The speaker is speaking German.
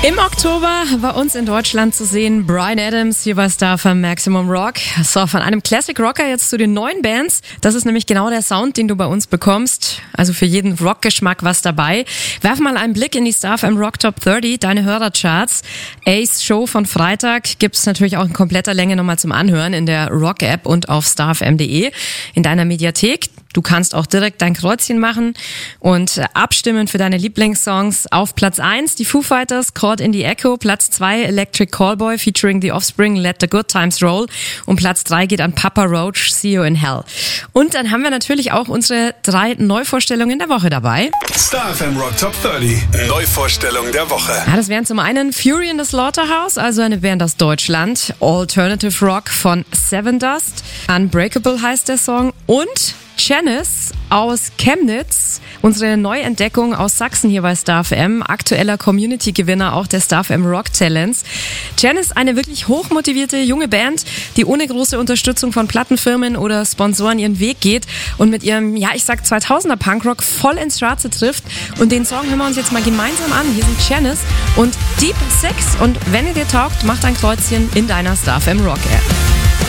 Im Oktober bei uns in Deutschland zu sehen Bryan Adams hier bei Star FM Maximum Rock. So, von einem Classic Rocker jetzt zu den neuen Bands. Das ist nämlich genau der Sound, den du bei uns bekommst. Also für jeden Rockgeschmack was dabei. Werf mal einen Blick in die Star FM Rock Top 30, deine Hörercharts. Ace Show von Freitag gibt's natürlich auch in kompletter Länge nochmal zum Anhören in der Rock-App und auf starfm.de in deiner Mediathek. Du kannst auch direkt dein Kreuzchen machen und abstimmen für deine Lieblingssongs. Auf Platz 1 die Foo Fighters, Caught in the Echo. Platz 2 Electric Callboy featuring The Offspring, Let the Good Times Roll. Und Platz 3 geht an Papa Roach, See You in Hell. Und dann haben wir natürlich auch unsere 3 Neuvorstellungen der Woche dabei. Star FM Rock Top 30, Neuvorstellung der Woche. Ja, das wären zum einen Fury in the Slaughterhouse, also eine Band aus Deutschland. Alternative Rock von Seven Dust. Unbreakable heißt der Song. Und Janice aus Chemnitz, unsere Neuentdeckung aus Sachsen hier bei Star FM, aktueller Community-Gewinner auch der Star FM Rock Talents. Janice, eine wirklich hochmotivierte junge Band, die ohne große Unterstützung von Plattenfirmen oder Sponsoren ihren Weg geht und mit ihrem, 2000er Punkrock voll ins Schwarze trifft. Und den Song hören wir uns jetzt mal gemeinsam an. Hier sind Janice und Deep Six. Und wenn ihr dir taugt, macht ein Kreuzchen in deiner Star FM Rock App.